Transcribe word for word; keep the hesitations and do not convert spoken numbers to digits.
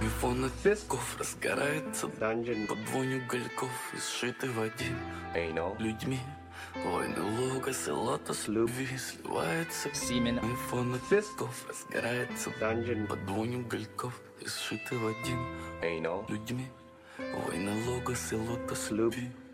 Мифон от песков разгорается Dungeon. Под вонью угольков и сшиты в один hey, no. Людьми войны, логос и лотос любви сливается Симена. Мифон от песков разгорается Dungeon. Под вонью угольков и сшиты в один hey, no. Людьми войны, логос и лотос любви